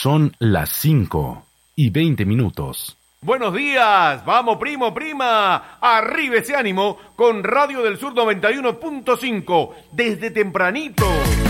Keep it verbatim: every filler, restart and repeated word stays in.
Son las cinco y veinte minutos. Buenos días, vamos primo, prima, arriba ese ánimo con Radio del Sur noventa y uno punto cinco, desde tempranito.